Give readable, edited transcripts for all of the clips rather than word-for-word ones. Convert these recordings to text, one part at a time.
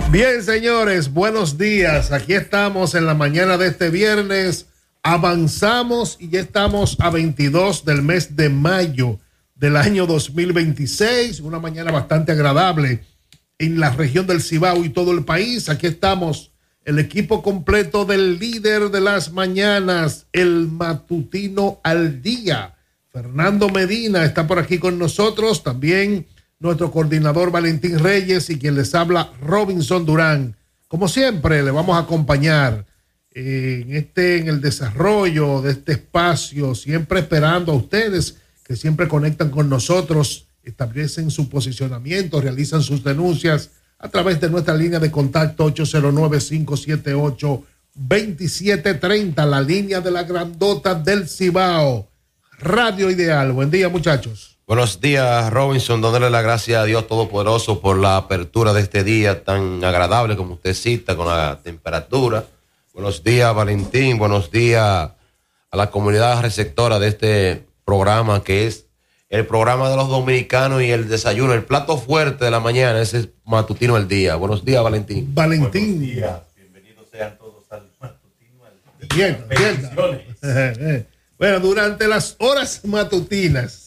Bien, señores, buenos días. Aquí estamos en la mañana de este viernes. Avanzamos y ya estamos a 22 del mes de mayo del año 2026. Una mañana bastante agradable en la región del Cibao y todo el país. Aquí estamos, el equipo completo del líder de las mañanas, el matutino al día. Fernando Medina está por aquí con nosotros. También nuestro coordinador Valentín Reyes y quien les habla Robinson Durán. Como siempre, le vamos a acompañar en el desarrollo de este espacio, siempre esperando a ustedes que siempre conectan con nosotros, establecen su posicionamiento, realizan sus denuncias a través de nuestra línea de contacto 809-578-2730, la línea de la grandota del Cibao, Radio Ideal. Buen día, muchachos. Buenos días, Robinson, dándole la gracia a Dios Todopoderoso por la apertura de este día tan agradable como usted cita, con la temperatura. Buenos días, Valentín, buenos días a la comunidad receptora de este programa, que es el programa de los dominicanos y el desayuno, el plato fuerte de la mañana, ese es Matutino al Día. Buenos días, Valentín. Valentín. Buenos días, bienvenidos sean todos al Matutino al Día. Bendiciones. Bueno, durante las horas matutinas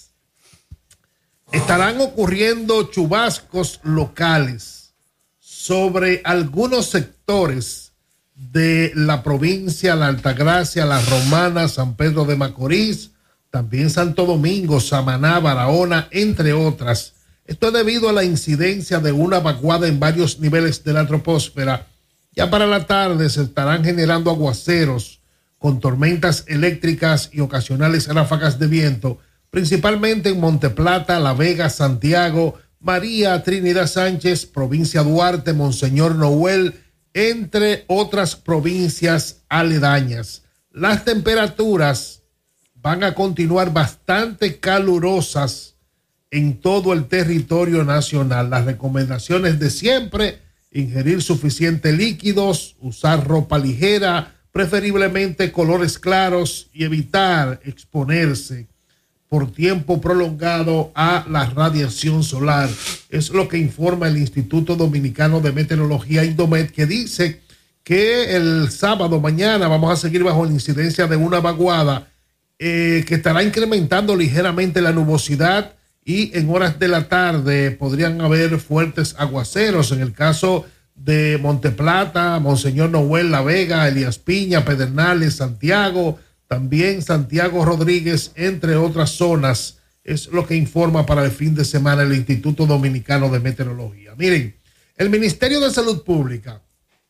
estarán ocurriendo chubascos locales sobre algunos sectores de la provincia, la Altagracia, la Romana, San Pedro de Macorís, también Santo Domingo, Samaná, Barahona, entre otras. Esto es debido a la incidencia de una vaguada en varios niveles de la troposfera. Ya para la tarde se estarán generando aguaceros con tormentas eléctricas y ocasionales ráfagas de viento, principalmente en Monteplata, La Vega, Santiago, María Trinidad Sánchez, provincia Duarte, Monseñor Noel, entre otras provincias aledañas. Las temperaturas van a continuar bastante calurosas en todo el territorio nacional. Las recomendaciones de siempre: ingerir suficientes líquidos, usar ropa ligera, preferiblemente colores claros, y evitar exponerse por tiempo prolongado a la radiación solar. Es lo que informa el Instituto Dominicano de Meteorología, Indomet, que dice que el sábado mañana vamos a seguir bajo la incidencia de una vaguada que estará incrementando ligeramente la nubosidad, y en horas de la tarde podrían haber fuertes aguaceros en el caso de Monteplata, Monseñor Noel, La Vega, Elías Piña, Pedernales, Santiago, también Santiago Rodríguez, entre otras zonas. Es lo que informa para el fin de semana el Instituto Dominicano de Meteorología. Miren, el Ministerio de Salud Pública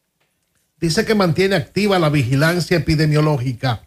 dice que mantiene activa la vigilancia epidemiológica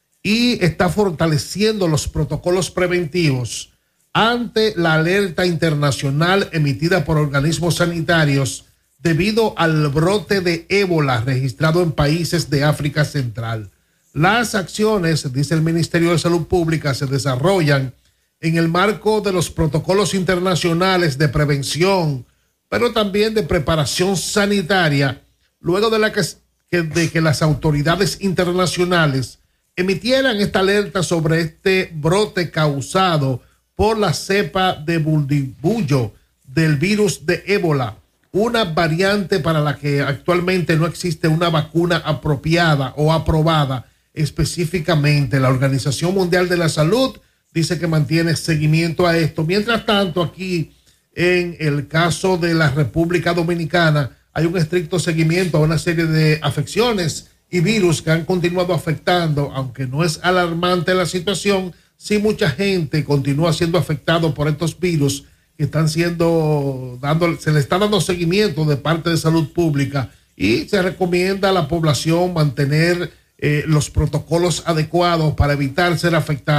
y está fortaleciendo los protocolos preventivos ante la alerta internacional emitida por organismos sanitarios debido al brote de ébola registrado en países de África Central. Las acciones, dice el Ministerio de Salud Pública, se desarrollan en el marco de los protocolos internacionales de prevención, pero también de preparación sanitaria, luego de que las autoridades internacionales emitieran esta alerta sobre este brote causado por la cepa de Bundibugyo del virus de ébola, una variante para la que actualmente no existe una vacuna apropiada o aprobada específicamente. La Organización Mundial de la Salud dice que mantiene seguimiento a esto. Mientras tanto, aquí en el caso de la República Dominicana hay un estricto seguimiento a una serie de afecciones y virus que han continuado afectando, aunque no es alarmante la situación. Sí, mucha gente continúa siendo afectado por estos virus que están se le está dando seguimiento de parte de salud pública, y se recomienda a la población mantener los protocolos adecuados para evitar ser afectados